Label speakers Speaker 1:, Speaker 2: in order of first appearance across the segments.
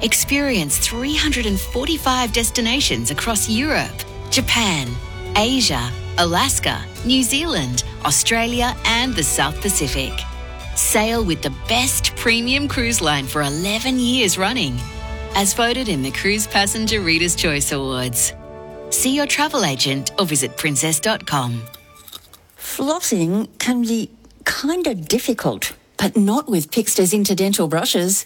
Speaker 1: Experience 345 destinations across Europe, Japan, Asia, Alaska, New Zealand, Australia and the South Pacific. Sail with the best premium cruise line for 11 years running, as voted in the Cruise Passenger Reader's Choice Awards. See your travel agent or visit princess.com.
Speaker 2: Flossing can be kind of difficult, but not with Pixter's interdental brushes.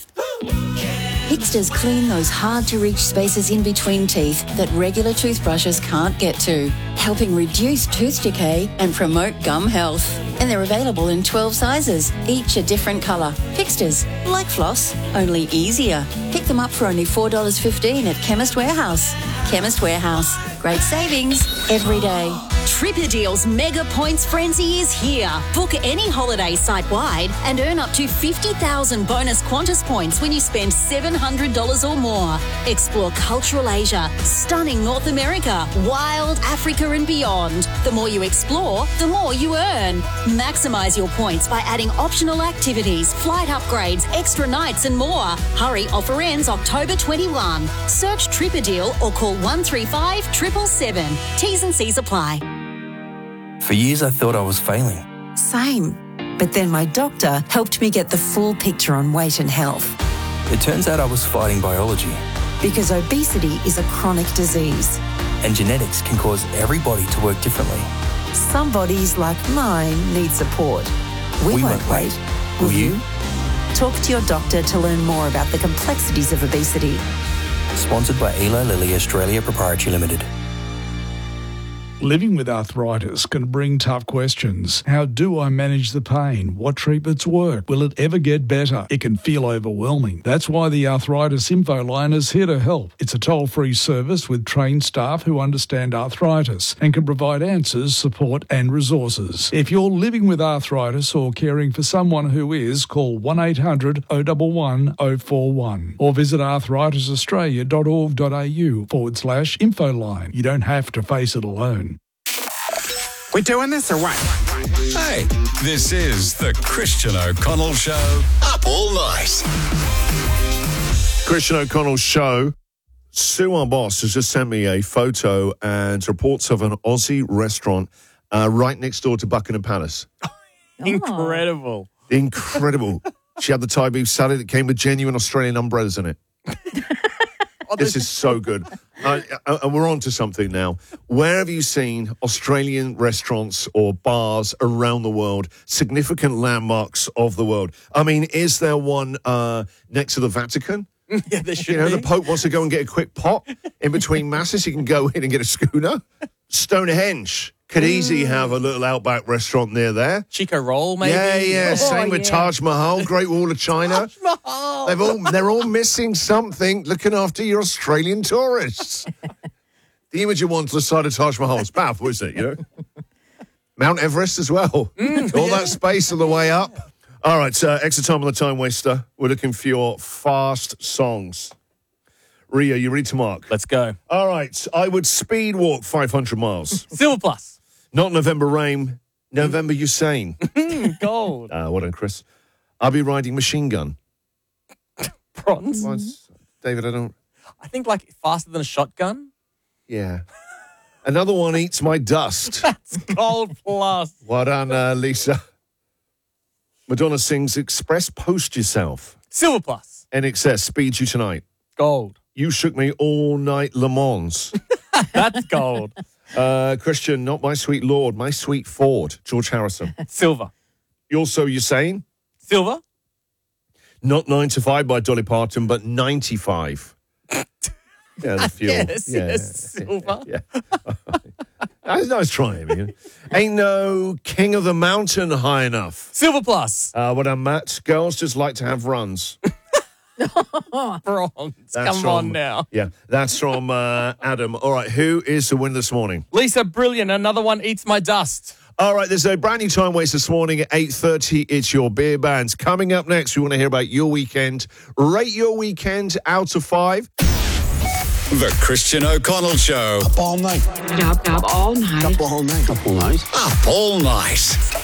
Speaker 2: Pixter's clean those hard-to-reach spaces in between teeth that regular toothbrushes can't get to, helping reduce tooth decay and promote gum health. And they're available in 12 sizes, each a different colour. Pixter's, like floss, only easier. Pick them up for only $4.15 at Chemist Warehouse. Chemist Warehouse. Great savings every day.
Speaker 3: Tripper Deals Mega Points Frenzy is here. Book any holiday site-wide and earn up to 50,000 bonus Qantas points when you spend $700 or more. Explore cultural Asia, stunning North America, wild Africa and beyond. The more you explore, the more you earn. Maximise your points by adding optional activities, flight upgrades, extra nights and more. Hurry, offer ends October 21. Search Tripper Deal or call 135 777. T's and C's apply.
Speaker 4: For years, I thought I was failing.
Speaker 5: Same. But then my doctor helped me get the full picture on weight and health.
Speaker 4: It turns out I was fighting biology.
Speaker 5: Because obesity is a chronic disease.
Speaker 4: And genetics can cause every body to work differently.
Speaker 5: Some bodies, like mine, need support. We won't wait. Will you? Talk to your doctor to learn more about the complexities of obesity.
Speaker 4: Sponsored by Eli Lilly Australia Proprietary Limited.
Speaker 6: Living with arthritis can bring tough questions. How do I manage the pain? What treatments work? Will it ever get better? It can feel overwhelming. That's why the Arthritis Info Line is here to help. It's a toll-free service with trained staff who understand arthritis and can provide answers, support and resources. If you're living with arthritis or caring for someone who is, call 1-800-011-041 or visit arthritisaustralia.org.au/infoline. You don't have to face it alone.
Speaker 7: We doing this or what?
Speaker 8: Hey, this is the Christian O'Connell Show. Up all night.
Speaker 9: Christian O'Connell Show. Sue, our boss, has just sent me a photo and reports of an Aussie restaurant right next door to Buckingham Palace.
Speaker 10: Incredible.
Speaker 9: Incredible. She had the Thai beef salad. It came with genuine Australian umbrellas in it. This is so good. And we're on to something now. Where have you seen Australian restaurants or bars around the world, significant landmarks of the world? I mean, is there one next to the Vatican?
Speaker 10: Yeah, there should
Speaker 9: You know,
Speaker 10: be.
Speaker 9: the Pope wants to go and get a quick pot in between masses. He can go in and get a schooner. Stonehenge could easily have a little outback restaurant near there.
Speaker 10: Chico Roll, maybe?
Speaker 9: Yeah. Same with Taj Mahal, Great Wall of China.
Speaker 10: Taj Mahal.
Speaker 9: They're all missing something looking after your Australian tourists. The image you want to the side of Taj Mahal is powerful, isn't it? You know? Mount Everest as well. All that space on the way up. All right, extra time on the time waster. We're looking for your fast songs. Ria, you ready to mark?
Speaker 10: Let's go.
Speaker 9: All right, I would speed walk 500 miles.
Speaker 10: Silver Plus.
Speaker 9: Not November Rain, November Usain.
Speaker 10: Gold.
Speaker 9: Well done, Chris. I'll be riding Machine Gun.
Speaker 10: Bronze.
Speaker 9: David, I
Speaker 10: think like faster than a shotgun.
Speaker 9: Yeah. Another one eats my dust.
Speaker 10: That's Gold Plus.
Speaker 9: Well done, Lisa. Madonna sings Express Post Yourself.
Speaker 10: Silver Plus.
Speaker 9: NXS speeds you tonight.
Speaker 10: Gold.
Speaker 9: You shook me all night, Le Mans.
Speaker 10: That's gold.
Speaker 9: Christian, not my sweet Lord, my sweet Ford, George Harrison.
Speaker 10: Silver.
Speaker 9: You're saying?
Speaker 10: Silver.
Speaker 9: Not 9 to 5 by Dolly Parton, but 95. Yeah, the fuel.
Speaker 10: Yes, silver.
Speaker 9: Yeah. Nice try, man. Ain't no king of the mountain high enough.
Speaker 10: Silver Plus.
Speaker 9: What I'm Matt. Girls just like to have runs.
Speaker 10: Bronze. Come on now.
Speaker 9: Yeah, that's from Adam. All right, who is the winner this morning?
Speaker 10: Lisa, brilliant. Another one eats my dust.
Speaker 9: All right, there's a brand new time waste this morning at 8:30. It's your beer bands. Coming up next, we want to hear about your weekend. Rate your weekend out of 5.
Speaker 8: The Christian O'Connell Show.
Speaker 11: Up all night.
Speaker 12: Up all night.
Speaker 11: Up all night. Up all night.
Speaker 8: Up all night.